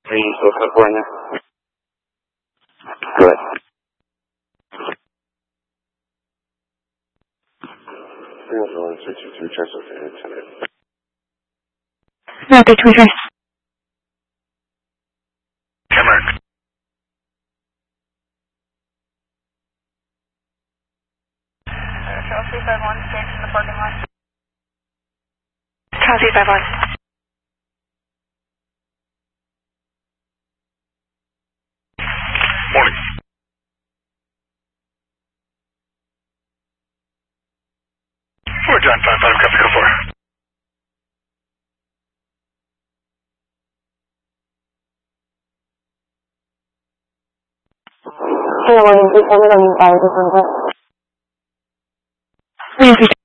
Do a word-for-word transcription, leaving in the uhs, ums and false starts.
Listo, California. Good. zero two two two, Chesterfield, tonight. No, good to reverse. Cameron. Charles three five one, staying in the parking lot. Charles three five one. Morning. Four John five five, copy, go for. Hello, morning. Please hold it on five. Nancy.